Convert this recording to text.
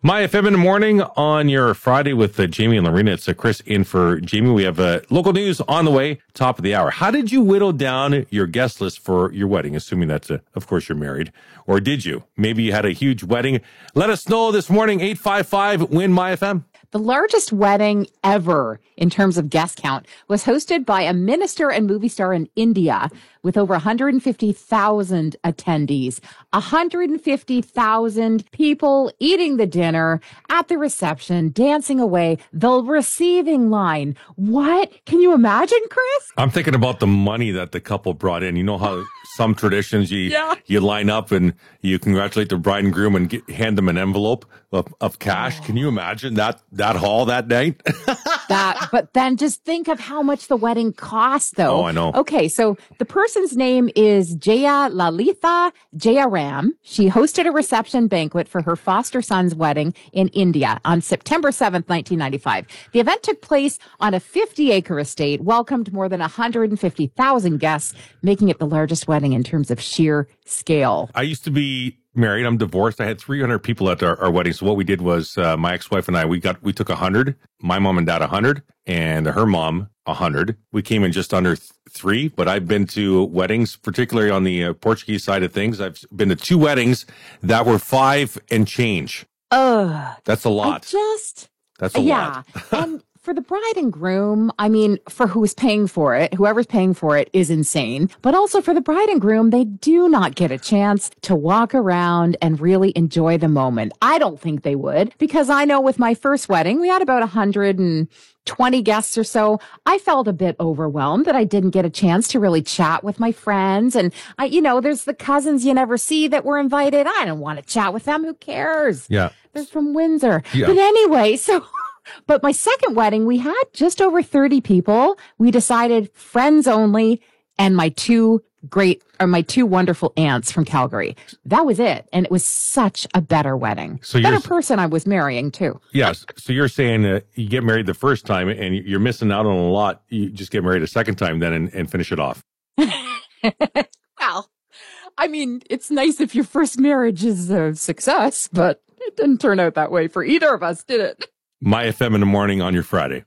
My FM in the morning on your Friday with Jamie and Lorena. It's Chris in for Jamie. We have local news on the way, top of the hour. How did you whittle down your guest list for your wedding? Assuming that's, of course, you're married. Or did you? Maybe you had a huge wedding. Let us know this morning, 855-WIN-MY-FM. The largest wedding ever in terms of guest count was hosted by a minister and movie star in India with over 150,000 attendees. 150,000 people eating the dinner, at the reception, dancing away, the receiving line. What? Can you imagine, Chris? I'm thinking about the money that the couple brought in. You know how some traditions you line up and you congratulate the bride and groom and hand them an envelope of cash. Can you imagine that hall that night? But then just think of how much the wedding cost, though. Oh, I know. Okay, so the person's name is Jaya Lalitha Jayaram. She hosted a reception banquet for her foster son's wedding in India on September 7th, 1995. The event took place on a 50-acre estate, welcomed more than 150,000 guests, making it the largest wedding in terms of sheer scale. I used to be married. I'm divorced. I had 300 people at our wedding. So what we did was my ex-wife and I, we took 100, my mom and dad 100, and her mom 100. We came in just under 3, but I've been to weddings, particularly on the Portuguese side of things. I've been to 2 weddings that were 5 and change. That's a lot. That's a lot. And for the bride and groom, I mean, for who's paying for it, whoever's paying for it is insane. But also for the bride and groom, they do not get a chance to walk around and really enjoy the moment. I don't think they would, because I know with my first wedding, we had about 120 guests or so. I felt a bit overwhelmed that I didn't get a chance to really chat with my friends. And there's the cousins you never see that were invited. I don't want to chat with them. Who cares? Yeah. They're from Windsor. Yeah. But anyway, but my second wedding, we had just over 30 people. We decided friends only, and my two wonderful aunts from Calgary. That was it. And it was such a better wedding. Better person I was marrying too. Yes. So you're saying you get married the first time and you're missing out on a lot. You just get married a second time then and finish it off. Well, I mean, it's nice if your first marriage is a success, but it didn't turn out that way for either of us, did it? My FM in the morning on your Friday.